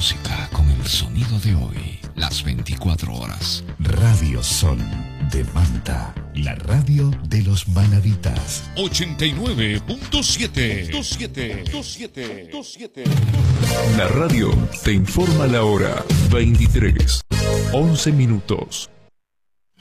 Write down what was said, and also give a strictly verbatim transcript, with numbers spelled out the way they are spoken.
música con el sonido de hoy, las veinticuatro horas. Radio Sol de Manta, la radio de los manaditas. ochenta y nueve punto siete. La radio te informa la hora. veintitrés, once minutos.